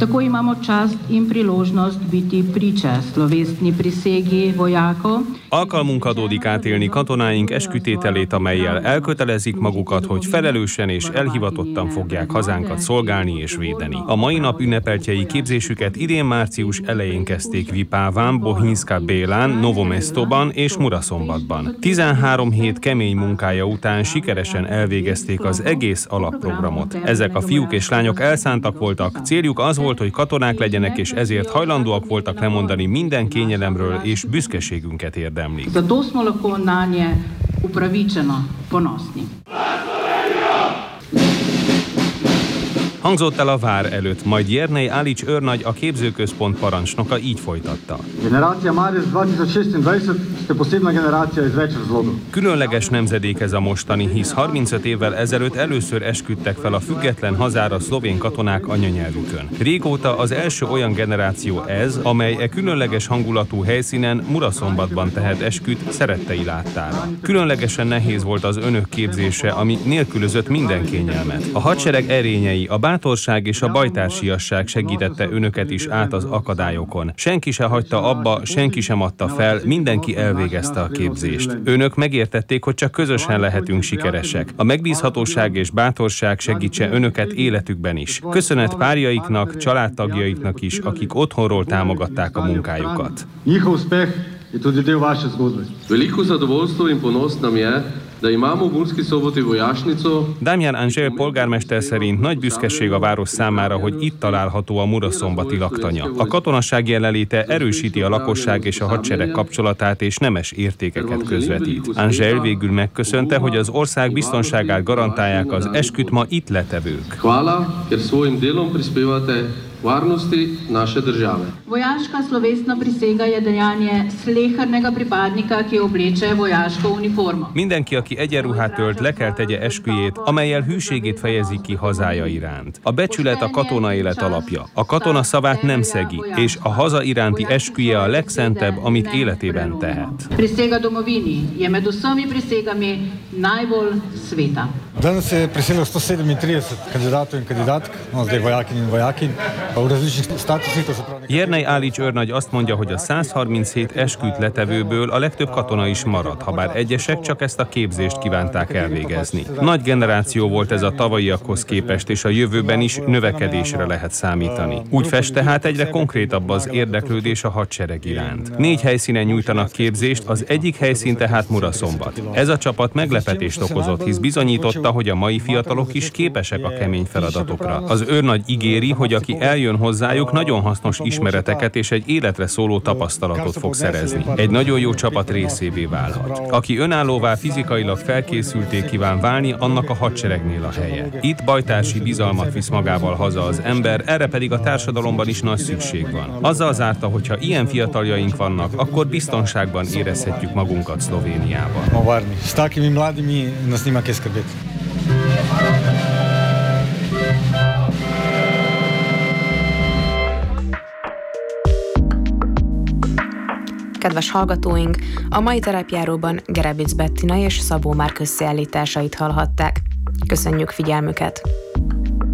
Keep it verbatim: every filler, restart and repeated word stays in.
Tako imamo čast in priložnost biti priče slovesni prisegi vojakov. Alkalmunk adódik átélni katonáink eskütételét, amellyel elkötelezik magukat, hogy felelősen és elhivatottan fogják hazánkat szolgálni és védeni. A mai nap ünnepeltjei képzésüket idén március elején kezdték Vipáván, Bohinjska Bélán, Novomesztóban és Muraszombatban. tizenhárom hét kemény munkája után sikeresen elvégezték az egész alapprogramot. Ezek a fiúk és lányok elszántak voltak, céljuk az volt, hogy katonák legyenek, és ezért hajlandóak voltak lemondani minden kényelemről, és büszkeségünket érdemlik. Zato smo lahko nanje upravičeno ponosni. Hangzott el a vár előtt, majd Jernej Alić őrnagy, a képzőközpont parancsnoka így folytatta. Generácia Marez kétezer-huszonkettő ste posebna generácia iz več razlogov. Különleges nemzedék ez a mostani, hisz harmincöt évvel ezelőtt először esküdtek fel a független hazára szlovén katonák anyanyelvükön. Régóta az első olyan generáció ez, amely e különleges hangulatú helyszínen, Muraszombatban tehet esküt szerettei láttára. Különlegesen nehéz volt az önök képzése, ami nélkülözött minden kényelmet. A hadsereg erényei, a bátorság és a bajtársiasság segítette önöket is át az akadályokon. Senki se hagyta abba, senki sem adta fel, mindenki elvégezte a képzést. Önök megértették, hogy csak közösen lehetünk sikeresek. A megbízhatóság és bátorság segítse önöket életükben is. Köszönet párjaiknak, családtagjaiknak is, akik otthonról támogatták a munkájukat. Veliko zadovoljstvo in ponos nam je, da imamo v Murski Soboti vojašnico. Damjan Anžel polgármester szerint nagy büszkeség a város számára, hogy itt található a muraszombati laktanya. A katonaság jelenléte erősíti a lakosság és a hadsereg kapcsolatát, és nemes értékeket közvetít. Anžel végül megköszönte, hogy az ország biztonságát garantálják az esküt ma itt letevők. Hvala, ker svojim delom prispevate varnosti naše države. Vojaška slovesna prisega je dejanje slehernega pripadnika, ki obleče vojaško uniformo. Mindenki, aki egyenruhát ölt, le kell tegye esküjét, amellyel hűségét fejezi ki hazája iránt. A becsület a katona élet alapja. A katona szavát nem szegi, és a haza iránti esküje a legszentebb, amit életében tehet. Prisega domovini je med vsemi prisegami najbolj sveta. Danes je priseglo sto sedemintrideset kandidatov in kandidatk, no, zdaj vojakin in vojakin, v različnih statusih, to se pravi. Jernej Alić őrnagy azt mondja, hogy a száz harminchét esküt letevőből a legtöbb katona is marad, habár egyesek csak ezt a képzést kívánták elvégezni. Nagy generáció volt ez a tavalyiakhoz képest, és a jövőben is növekedésre lehet számítani. Úgy fest tehát egyre konkrétabb az érdeklődés a hadsereg iránt. Négy helyszínen nyújtanak képzést, az egyik helyszín tehát Muraszombat. Ez a csapat meglepetést okozott, hisz bizonyította, hogy a mai fiatalok is képesek a kemény feladatokra. Az őrnagy ígéri, hogy aki eljön hozzájuk, nagyon hasznos ismereteket és egy életre szóló tapasztalatot fog szerezni. Egy nagyon jó csapat részévé válhat. Aki önállóvá fizikailag felkészülté kíván válni, annak a hadseregnél a helye. Itt bajtársi bizalmat visz magával haza az ember, erre pedig a társadalomban is nagy szükség van. Azzal zárta, hogyha ilyen fiataljaink vannak, akkor biztonságban érezhetjük magunkat Szlovéniában. S takimi mladimi nas nima kaj skrbeti. Kedves hallgatóink, a mai terepjáróban Gerebic Bettina és Szabó Márk összeállításait hallhatták. Köszönjük figyelmüket!